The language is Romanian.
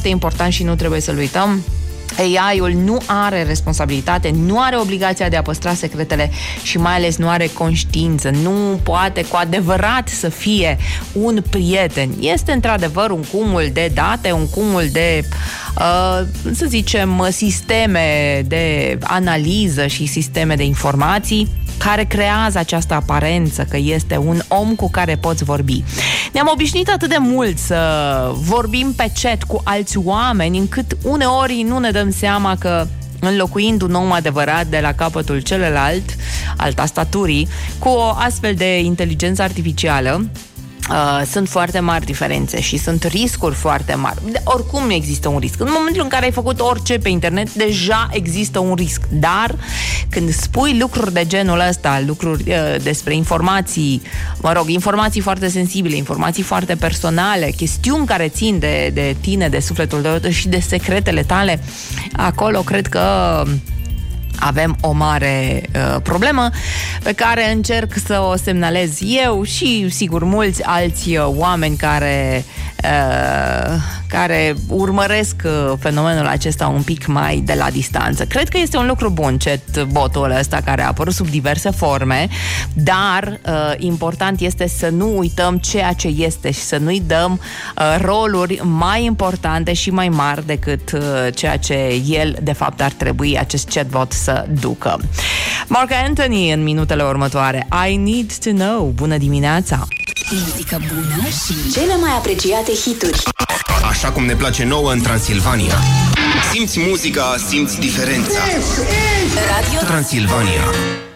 foarte important și nu trebuie să-l uităm. AI-ul nu are responsabilitate, nu are obligația de a păstra secretele și mai ales nu are conștiință, nu poate cu adevărat să fie un prieten. Este într-adevăr un cumul de date, un cumul de, să zicem, sisteme de analiză și sisteme de informații care creează această aparență că este un om cu care poți vorbi. Ne-am obișnuit atât de mult să vorbim pe chat cu alți oameni, încât uneori nu ne dăm seama că înlocuind un om adevărat de la capătul celălalt al tastaturii cu o astfel de inteligență artificială, sunt foarte mari diferențe și sunt riscuri foarte mari. Oricum există un risc. În momentul în care ai făcut orice pe internet, deja există un risc. Dar când spui lucruri de genul ăsta, lucruri despre informații, informații foarte sensibile, informații foarte personale, chestiuni care țin de tine, de sufletul tău și de secretele tale, acolo cred că avem o mare problemă pe care încerc să o semnalez eu și, sigur, mulți alți oameni care urmăresc fenomenul acesta un pic mai de la distanță. Cred că este un lucru bun chatbotul ăsta care a apărut sub diverse forme, dar important este să nu uităm ceea ce este și să nu-i dăm roluri mai importante și mai mari decât ceea ce el, de fapt, ar trebui acest chatbot să ducă. Marc Anthony în minutele următoare. I Need to Know. Bună dimineața! Muzică bună și cele mai apreciate hituri. Așa cum ne place nouă în Transilvania. Simți muzica, simți diferența. Radio Transilvania.